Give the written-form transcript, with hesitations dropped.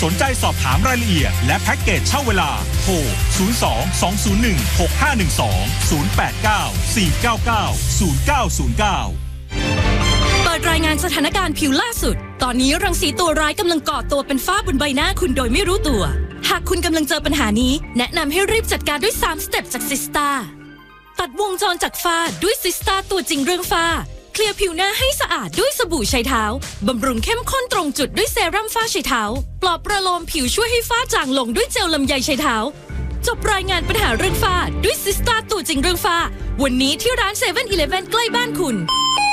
สนใจสอบถามรายละเอียดและแพ็กเกจเช่าเวลาโทร 02-201-6512 089-499-0909 เปิดรายงานสถานการณ์ผิวล่าสุดตอนนี้รังสีตัวร้ายกำลังก่อตัวเป็นฝ้าบนใบหน้าคุณโดยไม่รู้ตัวหากคุณกำลังเจอปัญหานี้แนะนำให้รีบจัดการด้วย3สเต็ปจากซิสตาตัดวงจรจากฝ้าด้วยซิสตาตัวจริงเรื่องฝ้าเคลียร์ผิวหน้าให้สะอาดด้วยสบู่ไชเท้าบำรุงเข้มข้นตรงจุดด้วยเซรั่มฝ้าไชเท้าปลอบประโลมผิวช่วยให้ฝ้าจางลงด้วยเจลลำไยไชเท้าจบรายงานปัญหาเรื่องฝ้าด้วยซิสตาตัวจริงเรื่องฝ้าวันนี้ที่ร้าน7-Eleven ใกล้บ้านคุณ